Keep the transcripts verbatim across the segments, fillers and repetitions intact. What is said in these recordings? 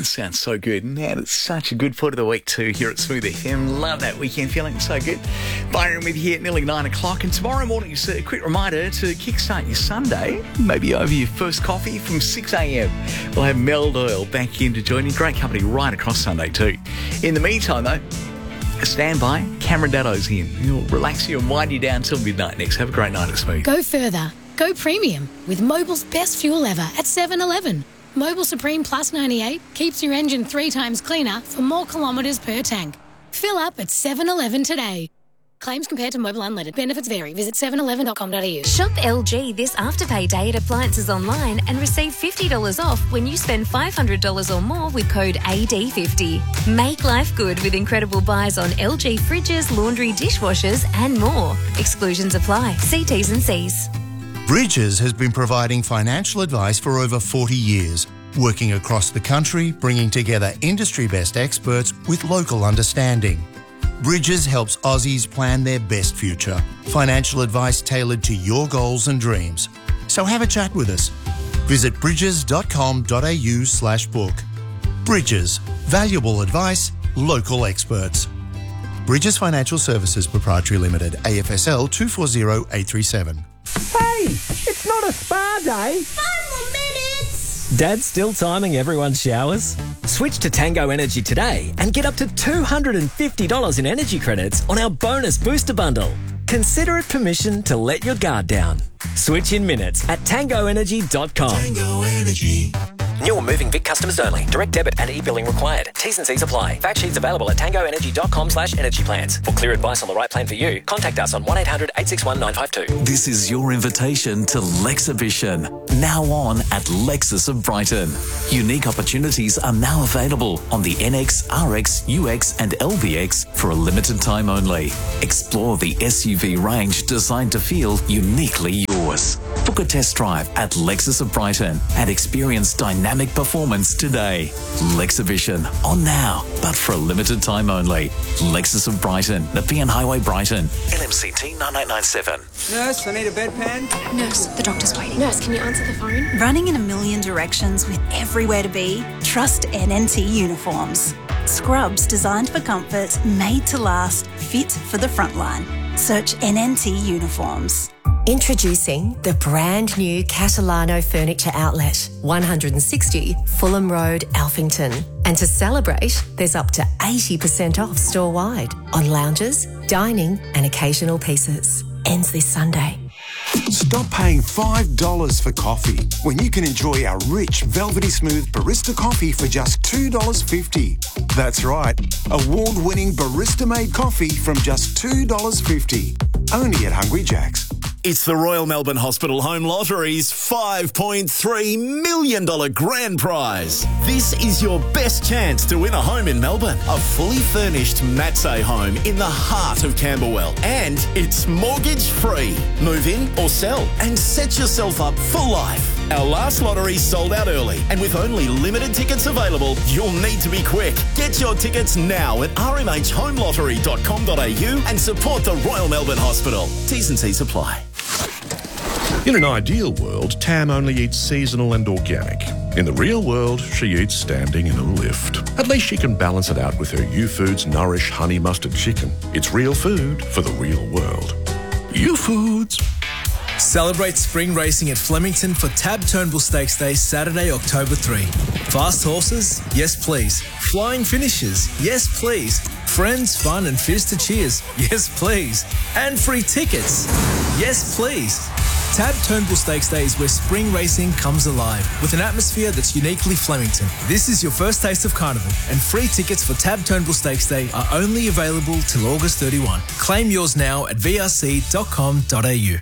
sounds so good. Man, it's such a good foot of the week too here at Smooth F M. Love that weekend feeling, so good. Byron with you here at nearly nine o'clock. And tomorrow morning, is a quick reminder to kickstart your Sunday, maybe over your first coffee from six a.m. We'll have Mel Doyle back in to join you. Great company right across Sunday too. In the meantime though, stand by. Cameron Daddo's in. He'll relax you and wind you down till midnight next. Have a great night at Smooth. Go further. Go premium with Mobil's best fuel ever at seven eleven. Mobil Supreme Plus ninety-eight keeps your engine three times cleaner for more kilometres per tank. Fill up at seven eleven today. Claims compared to Mobil Unleaded. Benefits vary. Visit seven eleven dot com dot a u. Shop L G this Afterpay Day at Appliances Online and receive fifty dollars off when you spend five hundred dollars or more with code A D fifty. Make life good with incredible buys on L G fridges, laundry, dishwashers and more. Exclusions apply. See T's and C's. Bridges has been providing financial advice for over forty years, working across the country, bringing together industry-best experts with local understanding. Bridges helps Aussies plan their best future. Financial advice tailored to your goals and dreams. So have a chat with us. Visit bridges dot com dot a u slash book. Bridges. Valuable advice, local experts. Bridges Financial Services Proprietary Limited, A F S L two four zero eight three seven. Hey, it's not a spa day. Five more minutes. Dad's still timing everyone's showers? Switch to Tango Energy today and get up to two hundred fifty dollars in energy credits on our bonus booster bundle. Consider it permission to let your guard down. Switch in minutes at tango energy dot com. Tango Energy. New or moving Vic customers only. Direct debit and e-billing required. T's and C's apply. Fact sheets available at tango energy dot com slash energy plans. For clear advice on the right plan for you, contact us on one eight hundred eight six one nine five two. This is your invitation to Lexhibition. Now on at Lexus of Brighton. Unique opportunities are now available on the N X, R X, U X and L V X for a limited time only. Explore the S U V range designed to feel uniquely yours. Book a test drive at Lexus of Brighton and experience dynamic performance today. Lexhibition, on now, but for a limited time only. Lexus of Brighton, Nepean Highway, Brighton. L M C T nine eight nine seven. Nurse, I need a bedpan. Nurse, the doctor's waiting. Nurse, can you answer the phone? Running in a million directions with everywhere to be? Trust N N T Uniforms. Scrubs designed for comfort, made to last, fit for the front line. Search N N T Uniforms. Introducing the brand new Catalano Furniture Outlet, one sixty Fulham Road, Alphington. And to celebrate, there's up to eighty percent off store-wide on lounges, dining and occasional pieces. Ends this Sunday. Stop paying five dollars for coffee when you can enjoy our rich, velvety smooth barista coffee for just two dollars fifty. That's right, award-winning barista-made coffee from just two dollars fifty. Only at Hungry Jack's. It's the Royal Melbourne Hospital Home Lottery's five point three million dollars grand prize. This is your best chance to win a home in Melbourne. A fully furnished Matsay home in the heart of Camberwell. And it's mortgage free. Move in or sell and set yourself up for life. Our last lottery sold out early, and with only limited tickets available, you'll need to be quick. Get your tickets now at r m h home lottery dot com dot a u and support the Royal Melbourne Hospital. T's and C's apply. In an ideal world, Tam only eats seasonal and organic. In the real world, she eats standing in a lift. At least she can balance it out with her U-Foods Nourish Honey Mustard Chicken. It's real food for the real world. U-Foods. Celebrate spring racing at Flemington for Tab Turnbull Stakes Day, Saturday, October third. Fast horses? Yes, please. Flying finishes? Yes, please. Friends, fun and fizz to cheers? Yes, please. And free tickets? Yes, please. Tab Turnbull Stakes Day is where spring racing comes alive with an atmosphere that's uniquely Flemington. This is your first taste of carnival, and free tickets for Tab Turnbull Stakes Day are only available till August thirty-first. Claim yours now at v r c dot com dot a u.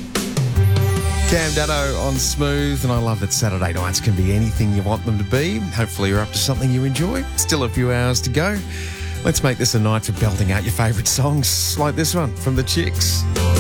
Cam Daddo on Smooth, and I love that Saturday nights can be anything you want them to be. Hopefully you're up to something you enjoy. Still a few hours to go. Let's make this a night for belting out your favourite songs like this one from The Chicks.